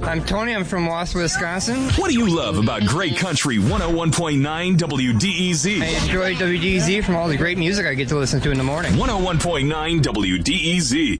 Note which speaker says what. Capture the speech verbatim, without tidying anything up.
Speaker 1: I'm Tony. I'm from Wausau, Wisconsin.
Speaker 2: What do you love about Great Country one oh one point nine W D E Z?
Speaker 1: I enjoy W D E Z from all the great music I get to listen to in the morning.
Speaker 2: one oh one point nine W D E Z.